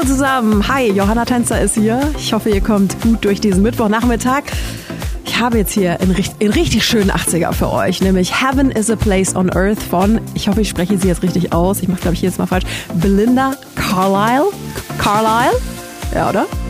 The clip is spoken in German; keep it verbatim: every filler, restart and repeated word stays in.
Hallo zusammen, hi, Johanna Tänzer ist hier. Ich hoffe, ihr kommt gut durch diesen Mittwochnachmittag. Ich habe jetzt hier einen, einen richtig schönen achtziger für euch, nämlich Heaven is a Place on Earth von, ich hoffe, ich spreche sie jetzt richtig aus, ich mache, glaube ich, jedes Mal falsch, Belinda Carlisle. Carlisle? Ja, oder?